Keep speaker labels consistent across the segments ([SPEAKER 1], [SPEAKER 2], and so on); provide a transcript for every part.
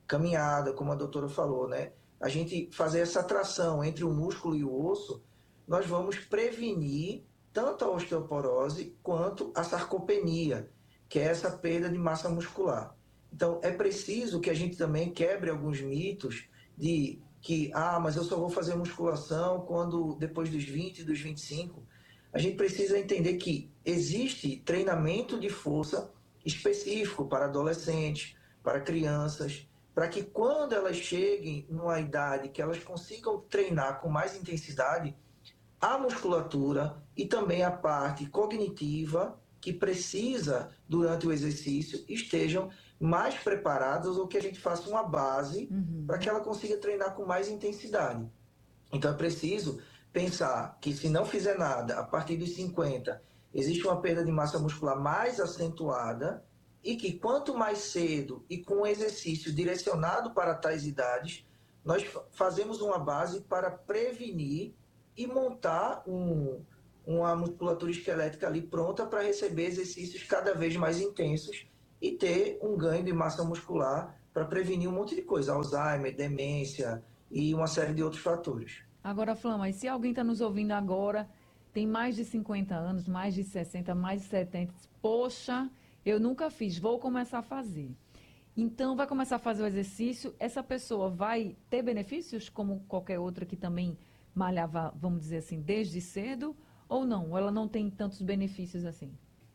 [SPEAKER 1] caminhada, como a doutora falou, né? A gente fazer essa tração entre o músculo e o osso, nós vamos prevenir tanto a osteoporose quanto a sarcopenia, que é essa perda de massa muscular. Então, é preciso que a gente também quebre alguns mitos de que, mas eu só vou fazer musculação quando depois dos 20, dos 25. A gente precisa entender que existe treinamento de força específico para adolescentes, para crianças, para que quando elas cheguem numa idade que elas consigam treinar com mais intensidade, a musculatura e também a parte cognitiva que precisa durante o exercício estejam mais preparadas ou que a gente faça uma base para que ela consiga treinar com mais intensidade. Então é preciso pensar que se não fizer nada, a partir dos 50, existe uma perda de massa muscular mais acentuada e que quanto mais cedo e com exercício direcionado para tais idades, nós fazemos uma base para prevenir e montar uma musculatura esquelética ali pronta para receber exercícios cada vez mais intensos e ter um ganho de massa muscular para prevenir um monte de coisa, Alzheimer, demência e uma série de outros fatores.
[SPEAKER 2] Agora, Flama, e se alguém está nos ouvindo agora, tem mais de 50 anos, mais de 60, mais de 70, poxa, eu nunca fiz, vou começar a fazer. Então, vai começar a fazer o exercício, essa pessoa vai ter benefícios como qualquer outra que também malhava, vamos dizer assim, desde cedo, ou não? Ou ela não tem tantos benefícios assim?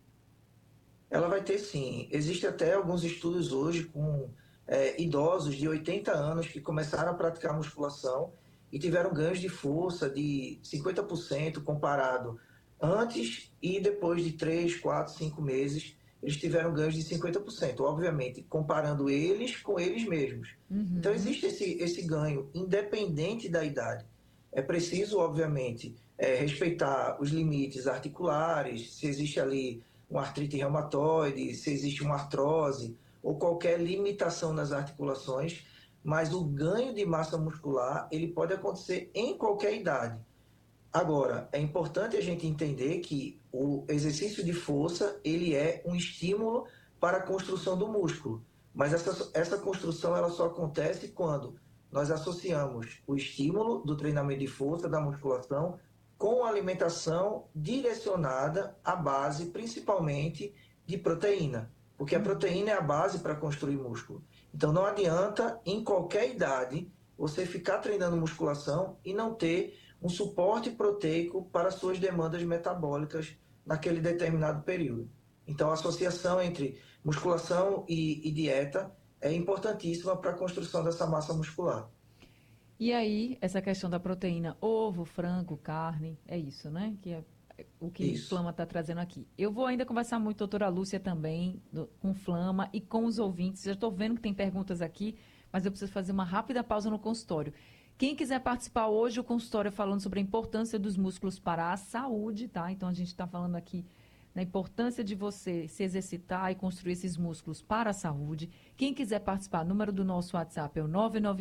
[SPEAKER 1] Ela vai ter sim. Existem até alguns estudos hoje com idosos de 80 anos que começaram a praticar musculação e tiveram ganhos de força de 50% comparado antes e depois de 3, 4, 5 meses, eles tiveram ganhos de 50%, obviamente, comparando eles com eles mesmos. Então, existe esse ganho, independente da idade. É preciso, obviamente, respeitar os limites articulares, se existe ali uma artrite reumatoide, se existe uma artrose ou qualquer limitação nas articulações, mas o ganho de massa muscular ele pode acontecer em qualquer idade. Agora, é importante a gente entender que o exercício de força ele é um estímulo para a construção do músculo, mas essa construção ela só acontece quando nós associamos o estímulo do treinamento de força, da musculação, com alimentação direcionada à base, principalmente de proteína, porque a proteína é a base para construir músculo. Então não adianta, em qualquer idade, você ficar treinando musculação e não ter um suporte proteico para suas demandas metabólicas naquele determinado período. Então a associação entre musculação e dieta é importantíssima para a construção dessa massa muscular.
[SPEAKER 2] E aí, essa questão da proteína, ovo, frango, carne, é isso, né? Que é o que
[SPEAKER 1] Isso.
[SPEAKER 2] Flama está trazendo aqui. Eu vou ainda conversar muito, doutora Lúcia, também, com Flama e com os ouvintes. Já estou vendo que tem perguntas aqui, mas eu preciso fazer uma rápida pausa no consultório. Quem quiser participar hoje, o consultório é falando sobre a importância dos músculos para a saúde, tá? Então, a gente está falando aqui na importância de você se exercitar e construir esses músculos para a saúde. Quem quiser participar, o número do nosso WhatsApp é o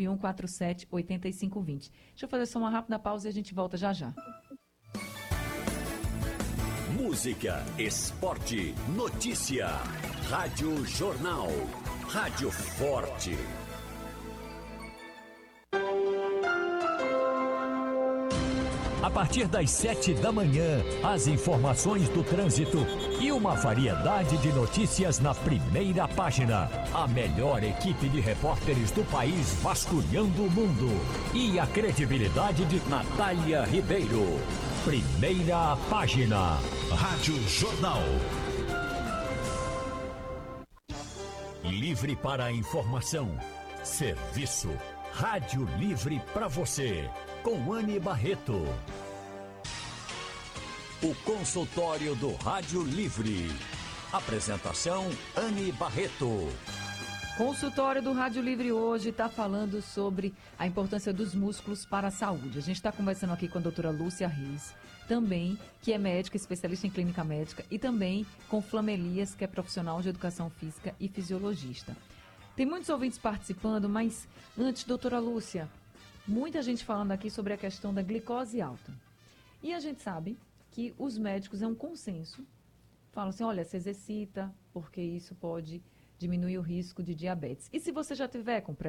[SPEAKER 2] 991478520. Deixa eu fazer só uma rápida pausa e a gente volta já já.
[SPEAKER 3] Música, esporte, notícia. Rádio Jornal. Rádio Forte. A partir das 7 da manhã, as informações do trânsito e uma variedade de notícias na primeira página. A melhor equipe de repórteres do país vasculhando o mundo. E a credibilidade de Natália Ribeiro. Primeira página. Rádio Jornal. Livre para a informação. Serviço. Rádio Livre para você. Com Anne Barreto. O consultório do Rádio Livre. Apresentação Anne Barreto.
[SPEAKER 2] Consultório do Rádio Livre hoje está falando sobre a importância dos músculos para a saúde. A gente está conversando aqui com a doutora Lúcia Reis, também, que é médica, especialista em clínica médica, e também com Flama Elias, que é profissional de educação física e fisiologista. Tem muitos ouvintes participando, mas antes, doutora Lúcia, muita gente falando aqui sobre a questão da glicose alta. E a gente sabe que os médicos, é um consenso, falam assim, olha, se exercita, porque isso pode diminuir o risco de diabetes. E se você já tiver com